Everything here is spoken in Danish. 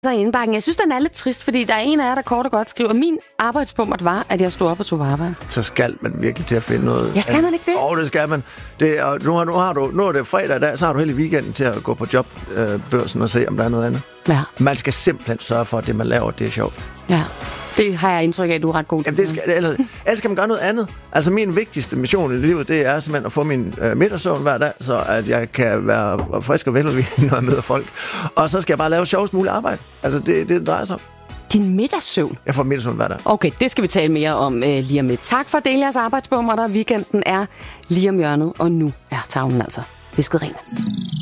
Så indbakken. Jeg synes, den er lidt trist, fordi der er en af jer, der kort og godt skriver, min arbejdspunkt var, at jeg stod op og tog arbejde. Så skal man virkelig til at finde noget. Ja, skal man ikke det? Det skal man. Nu er det fredag i dag, så har du hele weekenden til at gå på jobbørsen og se, om der er noget andet. Ja. Man skal simpelthen sørge for, at det, man laver, det er sjovt. Ja, det har jeg indtryk af, at du er ret god til. Jamen, ellers skal man gøre noget andet. Altså, min vigtigste mission i livet, det er simpelthen at få min middagssøvn hver dag, så at jeg kan være frisk og veludviklet, når jeg møder folk. Og så skal jeg bare lave sjovest muligt arbejde. Altså, det drejer sig om. Din middagssøvn? Jeg får middagssøvn hver dag. Okay, det skal vi tale mere om lige om lidt. Tak for at dele jeres arbejdsbummer. Weekenden er lige om hjørnet, og nu er tavlen altså visket ren.